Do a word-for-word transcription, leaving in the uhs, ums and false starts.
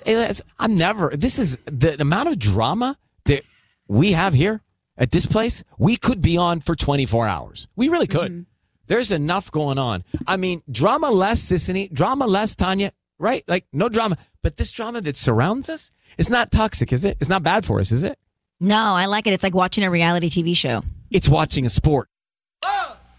it's, I'm never. This is the amount of drama that we have here at this place. We could be on for twenty-four hours. We really could. Mm-hmm. There's enough going on. I mean, drama less, Sissany, drama less, Tanya, right? Like, no drama. But this drama that surrounds us, it's not toxic, is it? It's not bad for us, is it? No, I like it. It's like watching a reality T V show. It's watching a sport.